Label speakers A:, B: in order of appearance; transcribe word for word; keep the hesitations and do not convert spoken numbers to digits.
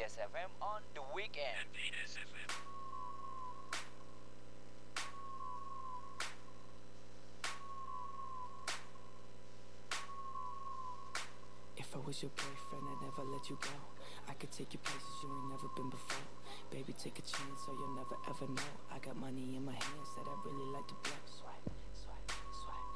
A: S F M on the weekend.
B: M B S F M.
C: If I was your boyfriend, I'd never let you go. I could take you places you ain't never been before. Baby, take a chance so you'll never ever know. I got money in my hands that I really like to blow.